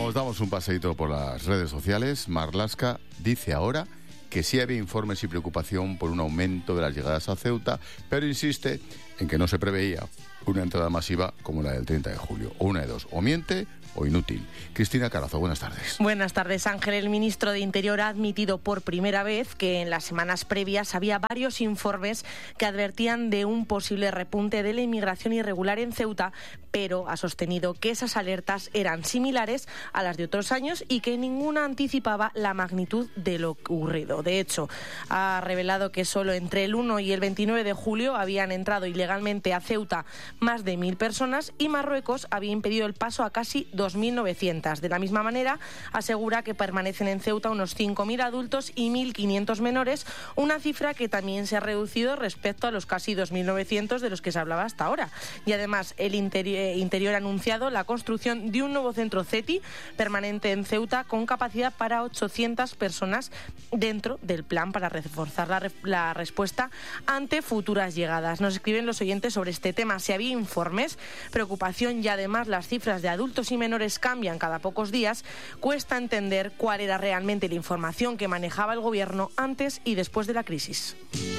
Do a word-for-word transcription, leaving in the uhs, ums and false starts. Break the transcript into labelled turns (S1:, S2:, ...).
S1: Nos damos un paseíto por las redes sociales. Marlaska dice ahora que sí había informes y preocupación por un aumento de las llegadas a Ceuta, pero insiste en que no se preveía una entrada masiva como la del treinta de julio. O una de dos, o miente o inútil. Cristina Carazo, buenas tardes.
S2: Buenas tardes, Ángel. El ministro de Interior ha admitido por primera vez que en las semanas previas había varios informes que advertían de un posible repunte de la inmigración irregular en Ceuta, pero ha sostenido que esas alertas eran similares a las de otros años y que ninguna anticipaba la magnitud de lo ocurrido. De hecho, ha revelado que solo entre el uno y el veintinueve de julio habían entrado ilegalmente a Ceuta más de mil personas y Marruecos había impedido el paso a casi dos mil novecientos. De la misma manera, asegura que permanecen en Ceuta unos cinco mil adultos y mil quinientos menores, una cifra que también se ha reducido respecto a los casi dos mil novecientos de los que se hablaba hasta ahora. Y además, el Interior, interior ha anunciado la construcción de un nuevo centro CETI permanente en Ceuta con capacidad para ochocientas personas dentro del plan para reforzar la, la respuesta ante futuras llegadas. Nos escriben los oyentes sobre este tema. Si había informes, preocupación y además las cifras de adultos y menores cambian cada pocos días, cuesta entender cuál era realmente la información que manejaba el gobierno antes y después de la crisis.